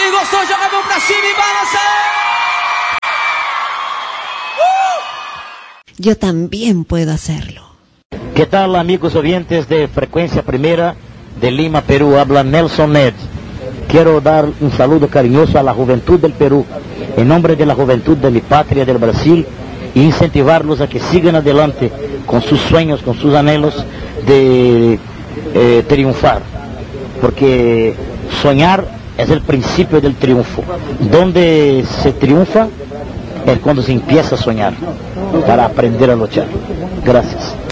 Quem gostou, joga a mão pra cima e balança. Yo también puedo hacerlo. ¿Qué tal, amigos oyentes de Frecuencia Primera de Lima, Perú? Habla Nelson Ned. Quiero dar un saludo cariñoso a la juventud del Perú, en nombre de la juventud de mi patria, del Brasil, e incentivarlos a que sigan adelante con sus sueños, con sus anhelos de triunfar. Porque soñar es el principio del triunfo. Donde se triunfa es cuando se empieza a soñar, para aprender a luchar. Gracias.